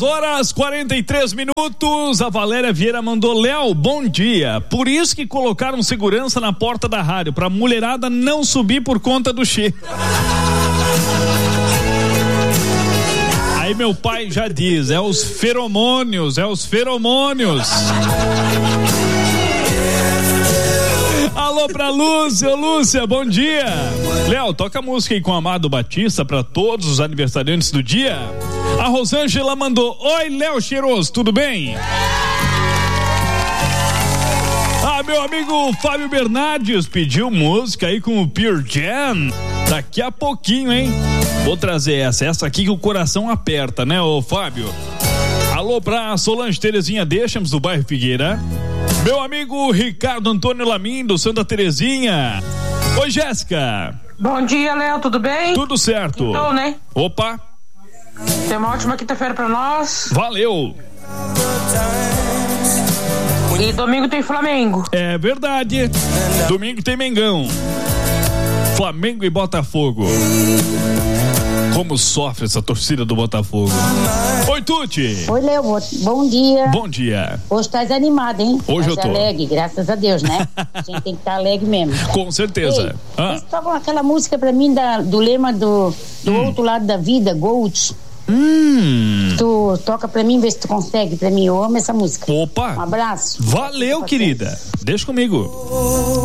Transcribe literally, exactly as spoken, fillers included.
horas quarenta e três minutos. A Valéria Vieira mandou: Léo, bom dia. Por isso que colocaram segurança na porta da rádio, pra mulherada não subir por conta do cheiro. Aí meu pai já diz: é os feromônios, é os feromônios. Alô pra Lúcia, Lúcia, bom dia. Léo, toca a música aí com o Amado Batista pra todos os aniversariantes do dia. A Rosângela mandou: oi, Léo cheiroso, tudo bem? Ah, meu amigo Fábio Bernardes pediu música aí com o Pure Jam. Daqui a pouquinho, hein? Vou trazer essa, essa aqui que o coração aperta, né, ô Fábio? Alô pra Solange Terezinha Deixamos, do bairro Figueira. Meu amigo Ricardo Antônio Lamin, do Santa Terezinha. Oi, Jéssica. Bom dia, Léo, tudo bem? Tudo certo. Então, né? Opa. Tem uma ótima quinta-feira pra nós. Valeu. E domingo tem Flamengo. É verdade. Domingo tem Mengão. Flamengo e Botafogo. Como sofre essa torcida do Botafogo. Oi, Tuti. Oi, Léo, bom dia. Bom dia. Hoje tá animado, hein? Hoje eu tô alegre, graças a Deus, né? A gente tem que estar tá alegre mesmo. Com certeza. Ei, ah. Eles tocam aquela música pra mim da, do lema do, do hum. outro lado da vida, Gold. Hum. Tu toca pra mim, vê se tu consegue pra mim. Eu amo essa música. Opa. Um abraço. Valeu, querida. Deixa comigo.